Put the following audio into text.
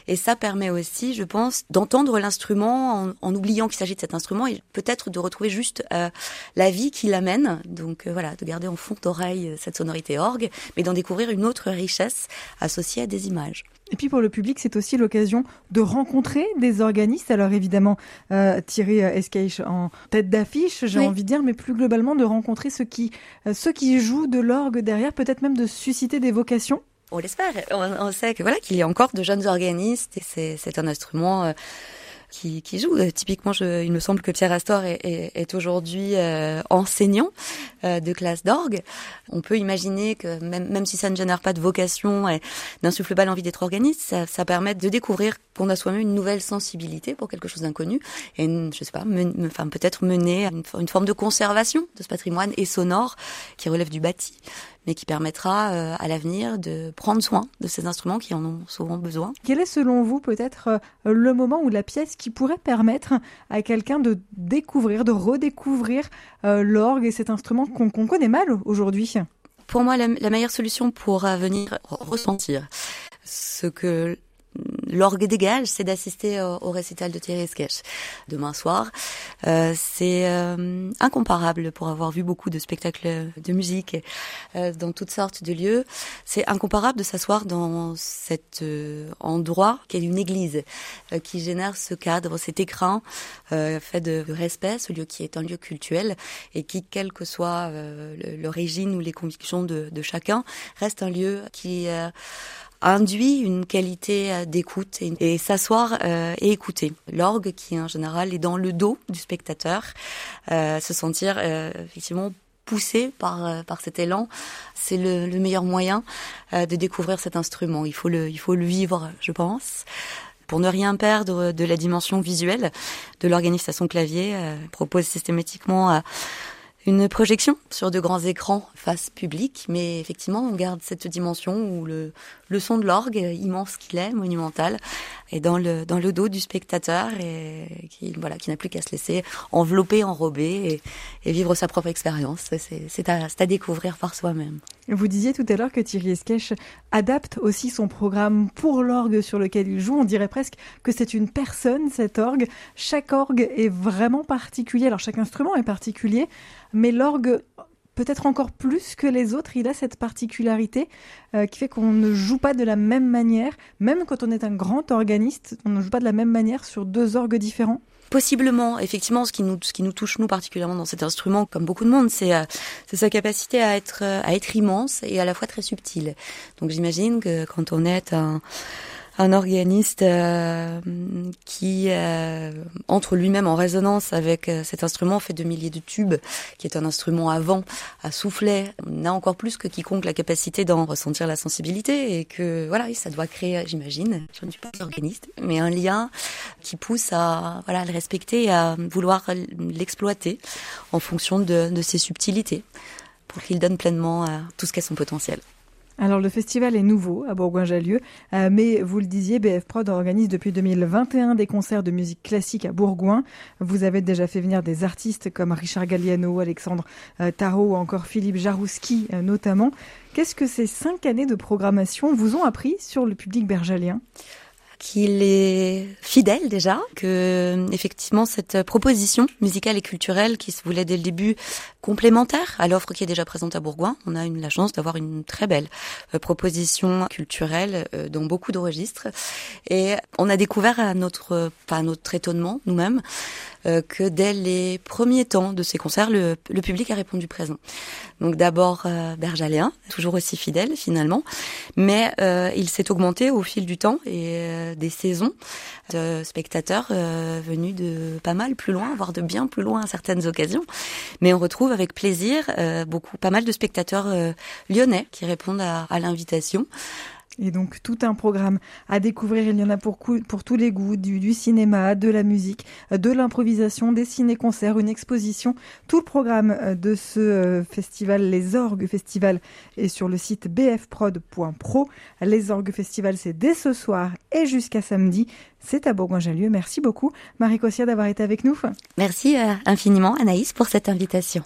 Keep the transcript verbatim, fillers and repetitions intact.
Et ça permet aussi, je pense, d'entendre l'instrument en, en oubliant qu'il s'agit de cet instrument et peut-être de retrouver juste euh, la vie qui l'amène. Donc euh, voilà, de garder en fond d'oreille cette sonorité orgue, mais d'en découvrir une autre richesse associée à des images. Et puis pour le public, c'est aussi l'occasion de rencontrer des organistes. Alors évidemment, euh, Thierry Escaich en tête d'affiche, j'ai oui. envie de dire, mais plus globalement de rencontrer ceux qui, euh, ceux qui jouent de l'orgue derrière, peut-être même de susciter des vocations. On l'espère. On, on sait que voilà qu'il y a encore de jeunes organistes et c'est, c'est un instrument euh, qui, qui joue. Euh, typiquement, je, il me semble que Pierre Astor est, est, est aujourd'hui euh, enseignant euh, de classe d'orgue. On peut imaginer que même, même si ça ne génère pas de vocation et n'insuffle pas l'envie d'être organiste, ça, ça permet de découvrir qu'on a soi-même une nouvelle sensibilité pour quelque chose d'inconnu et une, je sais pas, men, enfin peut-être mener à une, une forme de conservation de ce patrimoine et sonore qui relève du bâti, mais qui permettra euh, à l'avenir de prendre soin de ces instruments qui en ont souvent besoin. Quel est selon vous peut-être euh, le moment ou la pièce qui pourrait permettre à quelqu'un de découvrir, de redécouvrir euh, l'orgue et cet instrument qu'on, qu'on connaît mal aujourd'hui ? Pour moi, la, la meilleure solution pour euh, venir ressentir ce que l'orgue dégage, c'est d'assister au, au récital de Thierry Escaich demain soir. Euh, c'est euh, incomparable pour avoir vu beaucoup de spectacles de musique euh, dans toutes sortes de lieux. C'est incomparable de s'asseoir dans cet euh, endroit qui est une église, euh, qui génère ce cadre, cet écrin euh, fait de respect, ce lieu qui est un lieu cultuel et qui, quelle que soit euh, l'origine ou les convictions de, de chacun, reste un lieu qui euh, induit une qualité d'écoute et, et s'asseoir euh, et écouter. L'orgue qui en général est dans le dos du spectateur, euh, se sentir euh, effectivement poussé par euh, par cet élan, c'est le, le meilleur moyen euh, de découvrir cet instrument. Il faut le il faut le vivre, je pense. Pour ne rien perdre de la dimension visuelle de l'organiste à son clavier, euh, propose systématiquement euh, une projection sur de grands écrans face public, mais effectivement, on garde cette dimension où le, le son de l'orgue, immense qu'il est, monumental, est dans le, dans le dos du spectateur et qui, voilà, qui n'a plus qu'à se laisser envelopper, enrober et, et vivre sa propre expérience. C'est, c'est, à, c'est à découvrir par soi-même. Vous disiez tout à l'heure que Thierry Escaich adapte aussi son programme pour l'orgue sur lequel il joue. On dirait presque que c'est une personne, cet orgue. Chaque orgue est vraiment particulier. Alors, chaque instrument est particulier, mais l'orgue, peut-être encore plus que les autres, il a cette particularité euh, qui fait qu'on ne joue pas de la même manière. Même quand on est un grand organiste, on ne joue pas de la même manière sur deux orgues différents. Possiblement, effectivement, ce qui nous ce qui nous touche nous particulièrement dans cet instrument, comme beaucoup de monde, c'est euh, c'est sa capacité à être à être immense et à la fois très subtile. Donc j'imagine que quand on est un un organiste euh, qui euh, entre lui-même en résonance avec euh, cet instrument fait de milliers de tubes, qui est un instrument à vent, à soufflet, on a encore plus que quiconque la capacité d'en ressentir la sensibilité et que voilà, ça doit créer, j'imagine, je ne suis pas organiste, mais un lien qui pousse à voilà, le respecter et à vouloir l'exploiter en fonction de, de ses subtilités pour qu'il donne pleinement à tout ce qu'est son potentiel. Alors le festival est nouveau à Bourgoin-Jallieu, euh, mais vous le disiez, B F Prod organise depuis deux mille vingt et un des concerts de musique classique à Bourgoin. Vous avez déjà fait venir des artistes comme Richard Galliano, Alexandre euh, Tarot ou encore Philippe Jarouski euh, notamment. Qu'est-ce que ces cinq années de programmation vous ont appris sur le public bergalien ? Qu'il est fidèle déjà, que effectivement cette proposition musicale et culturelle qui se voulait dès le début complémentaire à l'offre qui est déjà présente à Bourgoin, on a une, la chance d'avoir une très belle euh, proposition culturelle euh, dans beaucoup de registres et on a découvert à notre, enfin, à notre étonnement nous-mêmes euh, que dès les premiers temps de ces concerts, le, le public a répondu présent. Donc d'abord euh, bergaléen, toujours aussi fidèle finalement, mais euh, il s'est augmenté au fil du temps et euh, des saisons de spectateurs euh, venus de pas mal plus loin, voire de bien plus loin à certaines occasions. Mais on retrouve avec plaisir euh, beaucoup, pas mal de spectateurs euh, lyonnais qui répondent à, à l'invitation. Et donc tout un programme à découvrir, il y en a pour, coup, pour tous les goûts, du, du cinéma, de la musique, de l'improvisation, des ciné-concerts, une exposition. Tout le programme de ce festival, les Orgues Festival, est sur le site b f prod point pro. Les Orgues Festival, c'est dès ce soir et jusqu'à samedi. C'est à Bourgoin-Jallieu. Merci beaucoup, Marie Cossiat, d'avoir été avec nous. Merci euh, infiniment, Anaïs, pour cette invitation.